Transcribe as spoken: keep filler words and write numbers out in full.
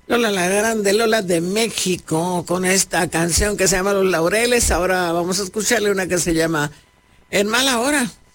Lola la Grande, Lola de México, con esta canción que se llama Los Laureles. Ahora vamos a escucharle una que se llama En Mala Hora.